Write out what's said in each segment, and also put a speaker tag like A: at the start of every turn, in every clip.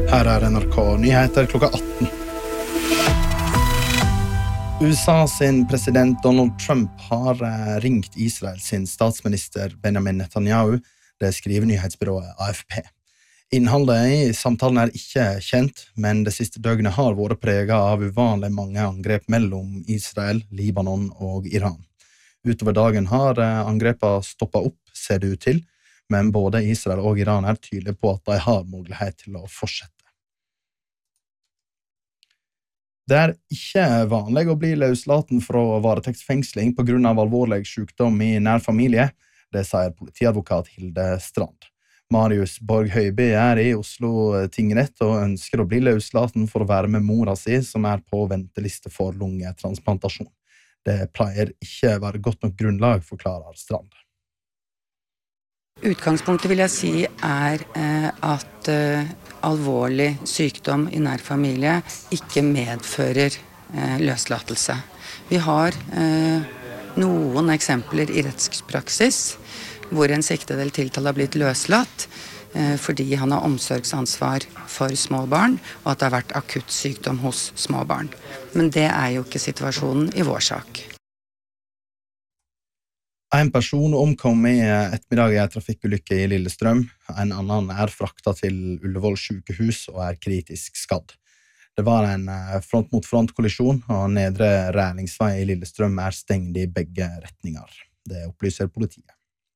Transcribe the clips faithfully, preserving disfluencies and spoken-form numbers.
A: Her er N R K Nyheter klokka atten. U S A sin president Donald Trump har ringt Israel sin statsminister Benjamin Netanyahu, det skriver nyhetsbyrået A F P. Innholdet i samtalen er ikke kjent, men det siste døgnet har vært preget av uvanlig mange angrep mellom Israel, Libanon og Iran. Utover dagen har angrepa stoppet opp, ser det ut til, men både Israel og Iran er tydelige på at de har mulighet til å fortsette. Det er ikke vanlig å bli løslaten fra varetektsfengsling på grunn av alvorlig sykdom i nær familie, det sier politiadvokat Hilde Strand. Marius Borg Høiby er i Oslo tingrett og ønsker å bli løslaten for å være med mora si, som er på venteliste for lungetransplantasjon. Det pleier ikke være godt nok grunnlag, forklarer Strand.
B: Utgangspunktet vil jeg si er eh, at eh, alvorlig sykdom i nær familie ikke medfører eh, løslatelse. Vi har eh, noen eksempler i rettspraksis hvor en siktede eller tiltalt har blitt løslatt eh, fordi han har omsorgsansvar for små barn, og at det har vært akutt sykdom hos små barn. Men det er jo ikke situasjonen i vår sak.
A: En person omkom i ettermiddag i en trafikkulykke i Lillestrøm. En annen er fraktet til Ullevål sykehus og er kritisk skadd. Det var en front-mot-front-kollisjon, og nedre Rælingsvei i Lillestrøm er stengt i begge retninger. Det opplyser politiet.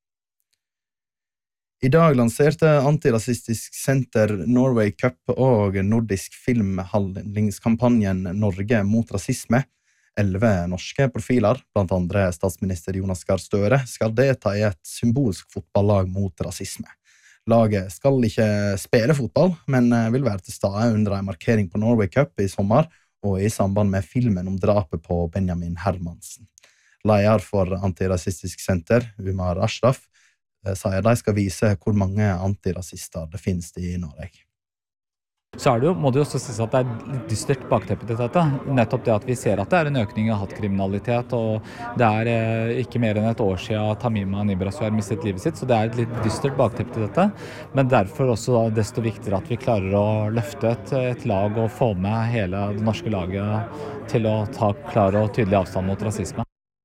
A: I dag lanserte Antirasistisk Senter Norway Cup og Nordisk Filmhandlingskampanjen Norge mot rasisme. Elleve norske profiler, blant andre statsminister Jonas Gahr Støre, skal delta i et symbolsk fotballag mot rasisme. Laget skal ikke spille fotball, men vil være til stede under en markering på Norway Cup i sommer, og i samband med filmen om drapet på Benjamin Hermansen. Leder for Antirasistisk Senter, Umar Ashraf, sier de skal vise hvor mange antirasister det finnes i Norge.
C: Så er det jo, må det jo også sies at det er litt dystert bakteppe til dette. Nettopp det at vi ser at det er en økning av hattkriminalitet, og det er eh, ikke mer enn et år siden Tamima Nibrasu har mistet livet sitt, så det er et litt dystert bakteppe til dette. Men derfor også da, desto viktigere at vi klarer å løfte et, et lag og få med hele det norske laget til å ta klar og tydelig avstand mot rasisme.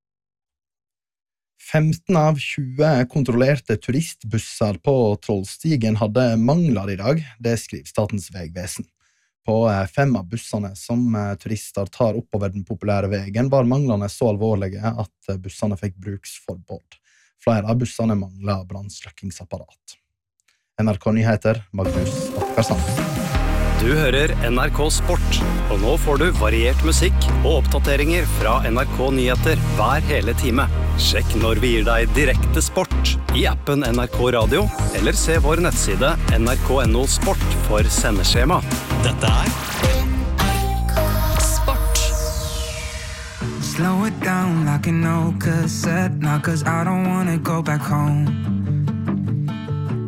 A: femten av tjue kontrollerte turistbusser på Trollstigen hadde mangler i dag, det skriver Statens vegvesen. På fem av bussene som turister tar oppover den populære vegen var manglene så alvorlige at bussene fikk bruksforbud. Flere av bussene mangler brannslukkingsapparat. N R K Nyheter, Magnus Akkarsand.
D: Du hører N R K Sport, og nå får du variert musikk og oppdateringer fra N R K Nyheter hver hele time. Sjekk når vi gir deg direkte sport i appen N R K Radio, eller se vår nettside N R K punktum N O Sport for sendeskjema. Dette er N R K Sport.
E: Slow it down like an old cassette, not cause I don't wanna go back home.